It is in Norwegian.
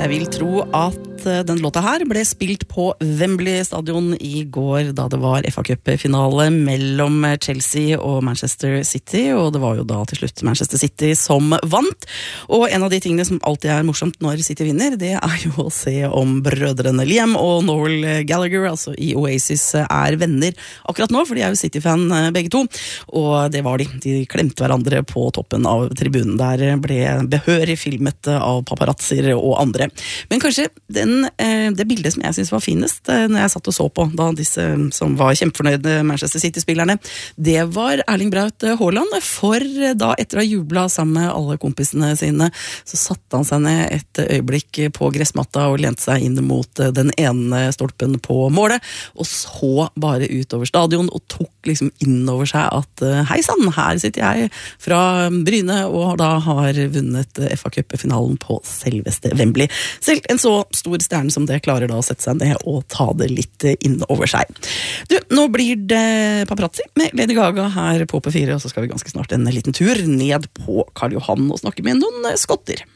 Jeg vil tro at den låta her ble spilt på Wembley stadion I går, da det var FA-cup-finale mellom Chelsea og Manchester City, og det var jo da til slutt Manchester City som vant. Og en av de tingene som alltid morsomt når City vinner, det jo å se om brødrene Liam og Noel Gallagher, altså I Oasis, venner akkurat nå, for de jo City-fan begge to, og det var de. De klemte hverandre på toppen av tribunen der, ble behørig filmet av paparazzier og andre. Men kanskje det bildet som jeg synes var finest når jeg satt og så på, da disse som var kjempefornøyde Manchester City-spillerne, det var Erling Braut Haaland, for da etter å ha jublet sammen med alle kompisene sine, så satte han seg ned et øyeblikk på gressmatta og lente seg inn mot den ene stolpen på målet, og så bare utover stadion og tok liksom inn over seg at hei sann, her sitter jeg fra Bryne og da har vunnet FA-cup-finalen på selveste Wembley. Selv en så stor stjerne som det klarer da å sette seg ned og ta det litt inn over seg. Du, nå blir det paparazzi med Lady Gaga her på P4, og så skal vi ganske snart en liten tur ned på Karl Johan og snakke med noen skotter.